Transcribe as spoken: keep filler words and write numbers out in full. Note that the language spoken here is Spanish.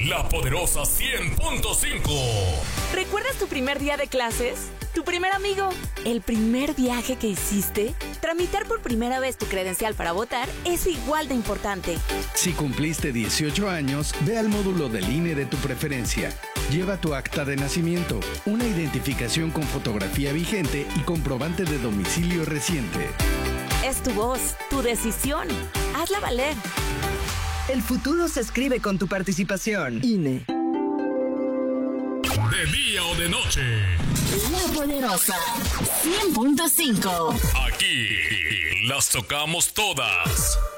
La Poderosa cien punto cinco. ¿Recuerdas tu primer día de clases? ¿Tu primer amigo? ¿El primer viaje que hiciste? Tramitar por primera vez tu credencial para votar es igual de importante. Si cumpliste dieciocho años, ve al módulo del I N E de tu preferencia. Lleva tu acta de nacimiento, una identificación con fotografía vigente y comprobante de domicilio reciente. Es tu voz, tu decisión. Hazla valer. El futuro se escribe con tu participación. I N E. De día o de noche. La Poderosa cien punto cinco. Aquí las tocamos todas.